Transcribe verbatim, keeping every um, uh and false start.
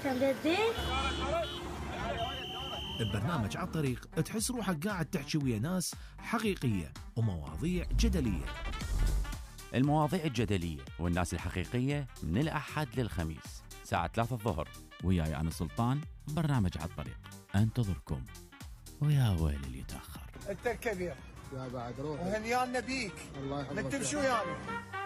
كان بدي ببرنامج على الطريق تحس روحك قاعد تحكي ويا ناس حقيقية ومواضيع جدلية. المواضيع الجدلية والناس الحقيقية من الأحد للخميس ساعة ثلاثة الظهر، وياي أنا سلطان. برنامج على الطريق انتظركم، ويا ويل اللي يتأخر. انت الكبير يا بعد روح وهنيان نبيك. الله يحفظك. نتمشوا يعني